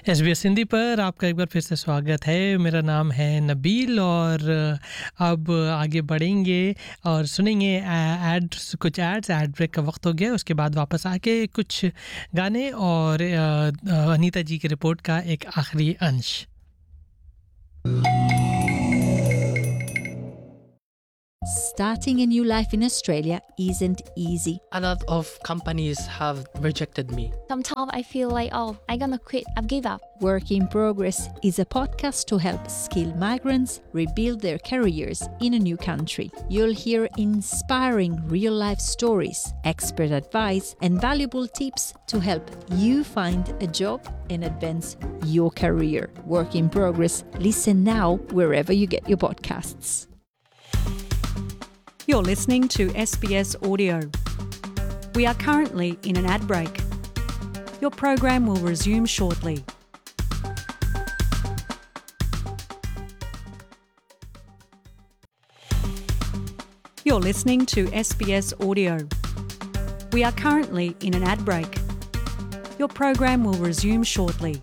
SBS Hindi पर आपका एक बार फिर से स्वागत है। मेरा नाम है नबील और अब आगे बढ़ेंगे और सुनेंगे कुछ एड ब्रेक का वक्त हो गया। उसके बाद वापस आके कुछ गाने और अनीता जी की रिपोर्ट का एक आखिरी अंश। Starting a new life in Australia isn't easy. A lot of companies have rejected me. Sometimes I feel like, I'm gonna quit, I've give up. Work in Progress is a podcast to help skilled migrants rebuild their careers in a new country. You'll hear inspiring real-life stories, expert advice, and valuable tips to help you find a job and advance your career. Work in Progress. Listen now wherever you get your podcasts. You're listening to SBS Audio. We are currently in an ad break. Your program will resume shortly. You're listening to SBS Audio. We are currently in an ad break. Your program will resume shortly.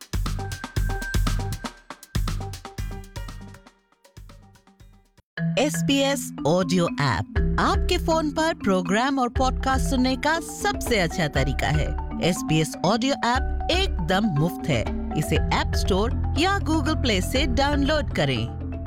SBS audio app आपके phone पर programme और podcast सुनने का सबसे अच्छा तरीका है। SBS audio app एकदम मुफ्त है। इसे ऐप स्टोर या गूगल प्ले से डाउनलोड करें।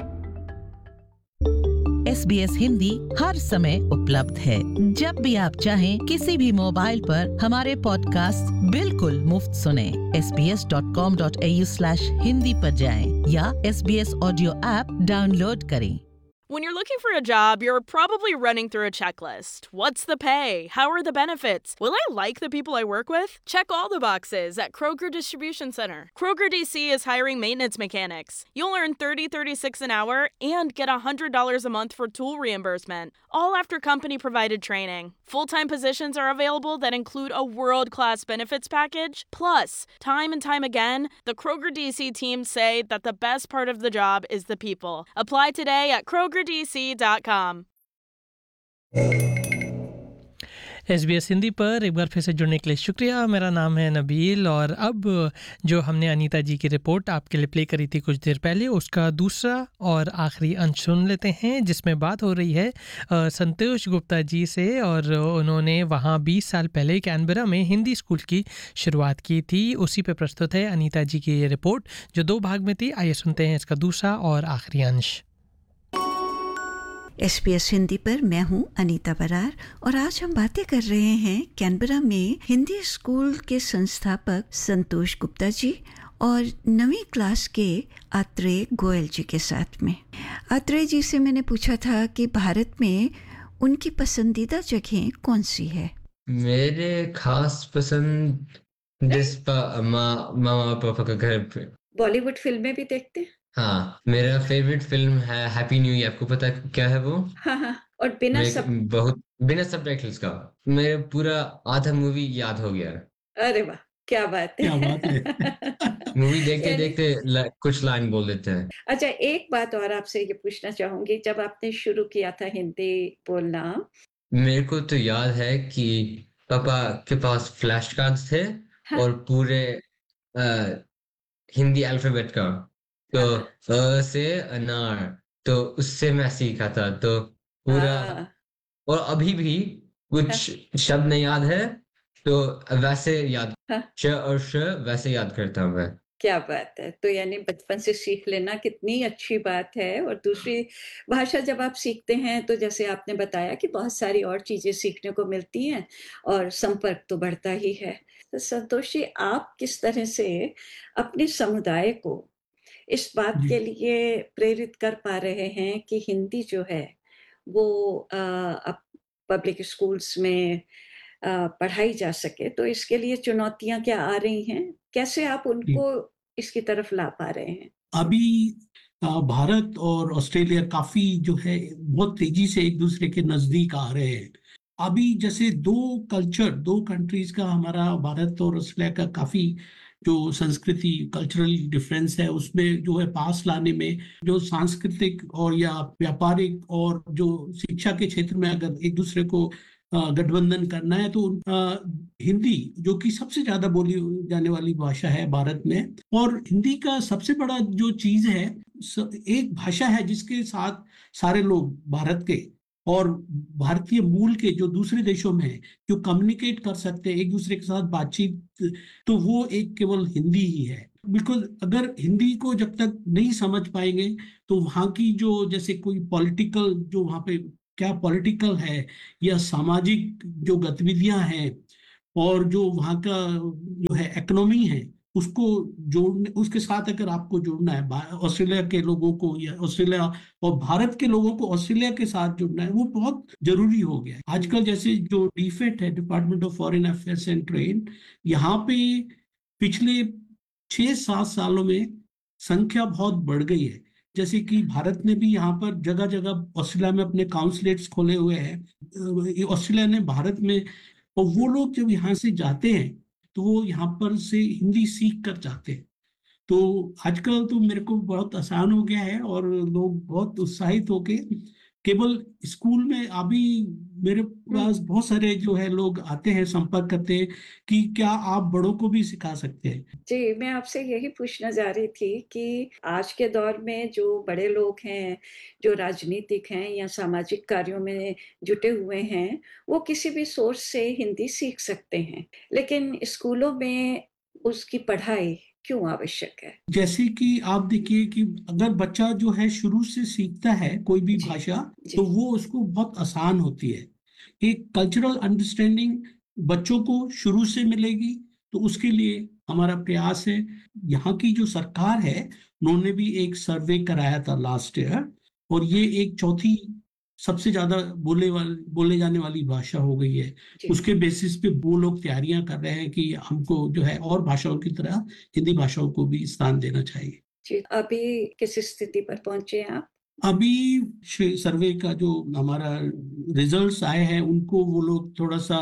SBS हिंदी हर समय उपलब्ध है। जब भी आप चाहें किसी भी मोबाइल पर हमारे पॉडकास्ट बिल्कुल मुफ्त सुनें। sbs.com.au/hindi पर जाएं या SBS ऑडियो ऐप डाउनलोड करें। When you're looking for a job, you're probably running through a checklist. What's the pay? How are the benefits? Will I like the people I work with? Check all the boxes at Kroger Distribution Center. Kroger DC is hiring maintenance mechanics. You'll earn $30.36 an hour and get $100 a month for tool reimbursement, all after company-provided training. Full-time positions are available that include a world-class benefits package. Plus, time and time again, the Kroger DC team say that the best part of the job is the people. Apply today at krogerdc.com. SBS Hindi पर एक बार फिर से जुड़ने के लिए शुक्रिया। मेरा नाम है नबील और अब जो हमने अनीता जी की रिपोर्ट आपके लिए प्ले करी थी कुछ देर पहले, उसका दूसरा और आखिरी अंश सुन लेते हैं, जिसमें बात हो रही है संतोष गुप्ता जी से। और उन्होंने वहाँ 20 साल पहले कैनबरा में हिंदी स्कूल की शुरुआत की थी। उसी पे प्रस्तुत है अनीता जी की ये रिपोर्ट जो 2 भाग में थी। आइए सुनते हैं इसका दूसरा और आखिरी अंश। SBS हिंदी पर मैं हूं अनीता बरार और आज हम बातें कर रहे हैं कैनबरा में हिंदी स्कूल के संस्थापक संतोष गुप्ता जी और 9वीं क्लास के आत्रेय गोयल जी के साथ में। आत्रेय जी से मैंने पूछा था कि भारत में उनकी पसंदीदा जगह कौन सी है। मेरे खास पसंद मामा पापा का घर पे। बॉलीवुड फिल्में भी देखते हैं? हाँ, मेरा फेवरेट फिल्म है हैप्पी न्यू ईयर। आपको पता क्या है वो? हाँ। और बिना सबटाइटल्स का मेरा पूरा आधा मूवी याद हो गया। अरे वाह, क्या बात है। मूवी देखते देखते कुछ लाइन बोल देते हैं। अच्छा, एक बात और आपसे ये पूछना चाहूंगी, जब आपने शुरू किया था हिंदी बोलना, मेरे को तो याद है कि पापा के पास फ्लैश कार्ड्स थे। हाँ। और पूरे हिंदी अल्फाबेट का, तो अ से अनार, तो उससे मैं सीखा था। तो पूरा और अभी भी कुछ शब्द नहीं याद है, तो वैसे याद, श और श वैसे याद करता हूँ मैं। क्या बात है। तो यानी बचपन से सीख लेना कितनी अच्छी बात है। और दूसरी भाषा जब आप सीखते हैं तो जैसे आपने बताया कि बहुत सारी और चीजें सीखने को मिलती हैं और संपर्क तो बढ़ता ही है। तो संतोष जी, आप किस तरह से अपने समुदाय को इस बात के लिए प्रेरित कर पा रहे हैं कि हिंदी जो है वो अब पब्लिक स्कूल्स में पढ़ाई जा सके? तो इसके लिए चुनौतियां क्या आ रही हैं? कैसे आप उनको इसकी तरफ ला पा रहे हैं? अभी भारत और ऑस्ट्रेलिया काफी जो है बहुत तेजी से एक दूसरे के नजदीक आ रहे हैं। अभी जैसे 2 कंट्रीज का, हमारा भारत और ऑस्ट्रेलिया का काफी जो संस्कृति कल्चरल डिफरेंस है, उसमें जो है पास लाने में, जो सांस्कृतिक और या व्यापारिक और जो शिक्षा के क्षेत्र में अगर एक दूसरे को गठबंधन करना है तो हिंदी जो कि सबसे ज्यादा बोली जाने वाली भाषा है भारत में, और हिंदी का सबसे बड़ा जो चीज है, एक भाषा है जिसके साथ सारे लोग भारत के और भारतीय मूल के जो दूसरे देशों में है जो कम्युनिकेट कर सकते हैं एक दूसरे के साथ बातचीत, तो वो एक केवल हिंदी ही है। बिकॉज अगर हिंदी को जब तक नहीं समझ पाएंगे तो वहाँ की जो जैसे कोई पॉलिटिकल जो वहाँ पे क्या पॉलिटिकल है या सामाजिक जो गतिविधियां हैं और जो वहाँ का जो है इकोनॉमी है उसको जोड़ने, उसके साथ अगर आपको जोड़ना है ऑस्ट्रेलिया के लोगों को या ऑस्ट्रेलिया और भारत के लोगों को ऑस्ट्रेलिया के साथ जोड़ना है, वो बहुत जरूरी हो गया है आजकल। जैसे जो डीफेट है, department of foreign affairs and trade, यहाँ पे पिछले 6-7 सालों में संख्या बहुत बढ़ गई है। जैसे कि भारत ने भी यहाँ पर जगह जगह ऑस्ट्रेलिया में अपने काउंसलेट्स खोले हुए हैं ऑस्ट्रेलिया ने भारत में, और वो लोग जब यहाँ से जाते हैं तो वो यहाँ पर से हिंदी सीख कर जाते हैं। तो आजकल तो मेरे को बहुत आसान हो गया है और लोग बहुत उत्साहित होके केवल स्कूल में, अभी मेरे पास बहुत सारे जो है लोग आते हैं, संपर्क करते हैं कि क्या आप बड़ों को भी सिखा सकते हैं। जी, मैं आपसे यही पूछना जा रही थी कि आज के दौर में जो बड़े लोग हैं, जो राजनीतिक हैं या सामाजिक कार्यों में जुटे हुए हैं, वो किसी भी सोर्स से हिंदी सीख सकते हैं, लेकिन स्कूलों में उसकी पढ़ाई क्यों आवश्यक है? जैसे कि आप देखिए कि अगर बच्चा जो है शुरू से सीखता है कोई भी भाषा तो वो उसको बहुत आसान होती है। एक कल्चरल अंडरस्टैंडिंग बच्चों को शुरू से मिलेगी, तो उसके लिए हमारा प्रयास है। यहाँ की जो सरकार है उन्होंने भी एक सर्वे कराया था लास्ट ईयर, और ये एक चौथी सबसे ज्यादा बोले जाने वाली भाषा हो गई है। उसके बेसिस पे वो लोग तैयारियां कर रहे हैं कि हमको जो है और भाषाओं की तरह हिंदी भाषाओं को भी स्थान देना चाहिए। जी, अभी किस स्थिति पर पहुंचे हैं आप? अभी सर्वे का जो हमारा रिजल्ट्स आए हैं उनको वो लोग थोड़ा सा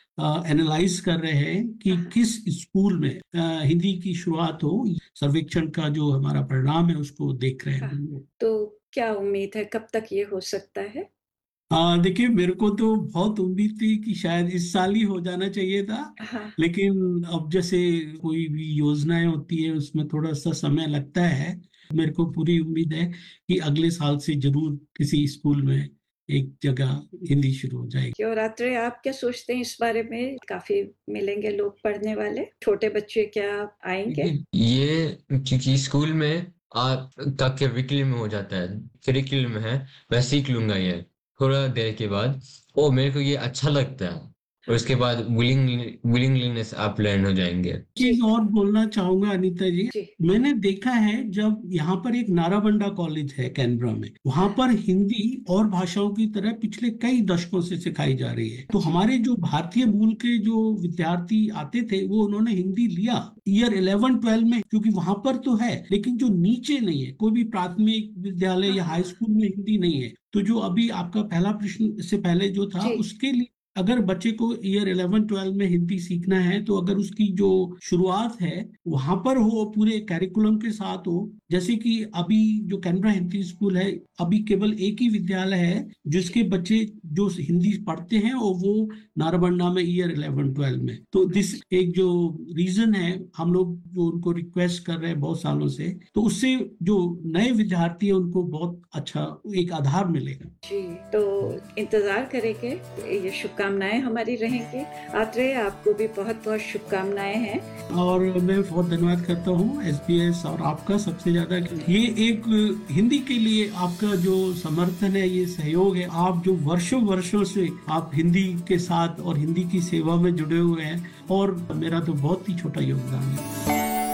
एनालाइज कर रहे हैं कि किस स्कूल में हिंदी की शुरुआत हो। सर्वेक्षण का जो हमारा परिणाम है उसको देख रहे हैं। तो क्या उम्मीद है, कब तक ये हो सकता है? देखिए, मेरे को तो बहुत उम्मीद थी कि शायद इस साल ही हो जाना चाहिए था, लेकिन अब जैसे कोई भी योजनाएं होती है उसमें थोड़ा सा समय लगता है। मेरे को पूरी उम्मीद है कि अगले साल से जरूर किसी स्कूल में एक जगह हिंदी शुरू हो जाएगी। और आत्रे, आप क्या सोचते हैं इस बारे में? काफी मिलेंगे लोग पढ़ने वाले, छोटे बच्चे क्या आएंगे? ये क्योंकि स्कूल में तक करिकुलम हो जाता है, करिकुलम है, मैं सीख लूंगा ये थोड़ा देर के बाद, और मेरे को ये अच्छा लगता है, और उसके बाद विलिंगनेस आप लर्न हो जाएंगे। चीज और बोलना चाहूंगा अनीता जी, मैंने देखा है जब यहाँ पर एक नाराबंडा कॉलेज है कैनबरा में, वहाँ पर हिंदी और भाषाओं की तरह पिछले कई दशकों से सिखाई जा रही है। तो हमारे जो भारतीय मूल के जो विद्यार्थी आते थे वो उन्होंने हिंदी लिया ईयर 11-12 में, क्योंकि वहाँ पर तो है लेकिन जो नीचे नहीं है, कोई भी प्राथमिक विद्यालय या हाई स्कूल में हिंदी नहीं है। तो जो अभी आपका पहला प्रश्न से पहले जो था, उसके लिए अगर बच्चे को ईयर 11-12 में हिंदी सीखना है तो अगर उसकी जो शुरुआत है वहां पर हो, पूरे कैरिकुलम के साथ हो। जैसे कि अभी जो कैनबरा हिंदी स्कूल है, अभी केवल एक ही विद्यालय है जिसके बच्चे जो हिंदी पढ़ते हैं और वो नाराबंडा में ईयर 11-12 में। तो दिस एक जो रीजन है, हम लोग जो उनको रिक्वेस्ट कर रहे हैं बहुत सालों से, तो उससे जो नए विद्यार्थी है उनको बहुत अच्छा एक आधार मिलेगा। जी, तो इंतजार करेंगे। ये शुभकामनाएं हमारी रहेंगी। आत्रे, आपको भी बहुत बहुत शुभकामनाएं हैं। और मैं बहुत धन्यवाद करता हूँ SBS और आपका सबसे ज्यादा, ये एक हिंदी के लिए आपका जो समर्थन है, ये सहयोग है। आप जो वर्षों से आप हिंदी के साथ और हिंदी की सेवा में जुड़े हुए हैं, और मेरा तो बहुत ही छोटा योगदान है।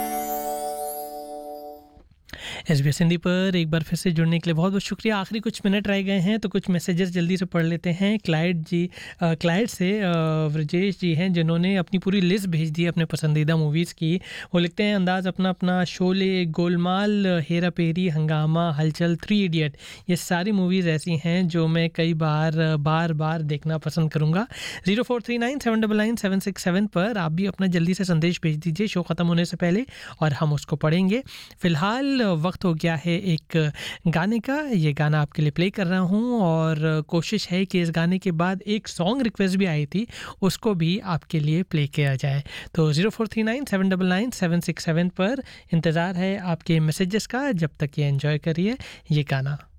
SBS हिंदी पर एक बार फिर से जुड़ने के लिए बहुत बहुत शुक्रिया। आखिरी कुछ मिनट रह गए हैं तो कुछ मैसेजेस जल्दी से पढ़ लेते हैं। क्लाइड से व्रजेश जी हैं जिन्होंने अपनी पूरी लिस्ट भेज दी अपने पसंदीदा मूवीज़ की। वो लिखते हैं अंदाज़ अपना अपना, शोले, गोलमाल, हेरा फेरी, हंगामा, हलचल, 3 इडियट, ये सारी मूवीज़ ऐसी हैं जो मैं कई बार देखना पसंद करूँगा। 0439799767 पर आप भी अपना जल्दी से संदेश भेज दीजिए शो ख़त्म होने से पहले और हम उसको पढ़ेंगे। फ़िलहाल वक्त वक्त हो गया है एक गाने का। ये गाना आपके लिए प्ले कर रहा हूँ और कोशिश है कि इस गाने के बाद एक सॉन्ग रिक्वेस्ट भी आई थी, उसको भी आपके लिए प्ले किया जाए। तो 0439799767 पर इंतज़ार है आपके मैसेजेस का। जब तक ये एंजॉय करिए ये गाना।